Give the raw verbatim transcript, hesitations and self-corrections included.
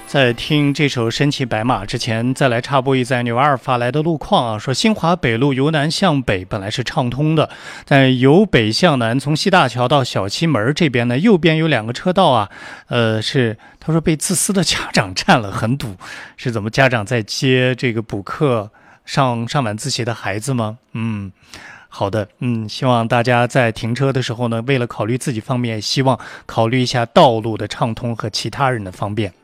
在听这首《身骑白马》之前，再来插播一在纽瓦尔发来的路况啊，说新华北路由南向北本来是畅通的，但由北向南，从西大桥到小西门这边呢，右边有两个车道啊，呃，是他说被自私的家长占了，很堵。是怎么家长在接这个补课上上晚自习的孩子吗？嗯。好的，嗯，希望大家在停车的时候呢，为了考虑自己方便，也希望考虑一下道路的畅通和其他人的方便。